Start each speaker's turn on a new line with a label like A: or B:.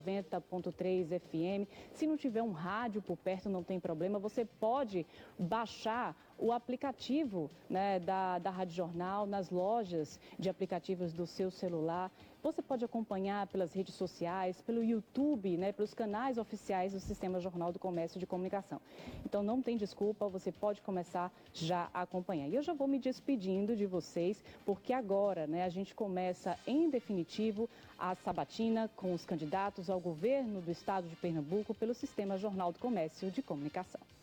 A: 90.3 FM. Se não tiver um rádio por perto, não tem problema, você pode baixar o aplicativo, né, da Rádio Jornal nas lojas de aplicativos do seu celular. Você pode acompanhar pelas redes sociais, pelo YouTube, né, pelos canais oficiais do Sistema Jornal do Comércio de Comunicação. Então não tem desculpa, você pode começar já a acompanhar. E eu já vou me despedindo de vocês, porque agora, né, a gente começa em definitivo a sabatina com os candidatos ao governo do estado de Pernambuco pelo Sistema Jornal do Comércio de Comunicação.